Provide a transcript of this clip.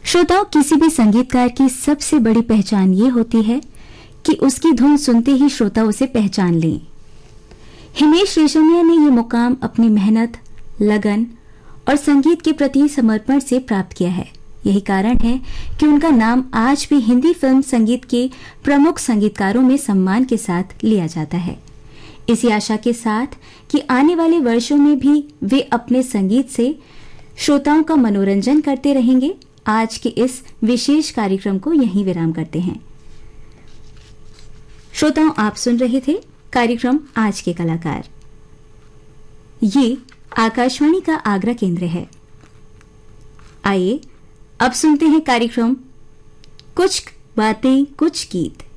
श्रोताओं, किसी भी संगीतकार की सबसे बड़ी पहचान ये होती है कि उसकी धुन सुनते ही श्रोता उसे पहचान ले। हिमेश रेशमिया ने ये मुकाम अपनी मेहनत, लगन और संगीत के प्रति समर्पण से प्राप्त किया है। यही कारण है कि उनका नाम आज भी हिंदी फिल्म संगीत के प्रमुख संगीतकारों में सम्मान के साथ लिया जाता है। इसी आशा के साथ कि आने वाले वर्षों में भी वे अपने संगीत से श्रोताओं का मनोरंजन करते रहेंगे, आज के इस विशेष कार्यक्रम को यहीं विराम करते हैं। श्रोताओं, आप सुन रहे थे कार्यक्रम आज के कलाकार। ये आकाशवाणी का आगरा केंद्र है। आइए अब सुनते हैं कार्यक्रम कुछ बातें कुछ गीत।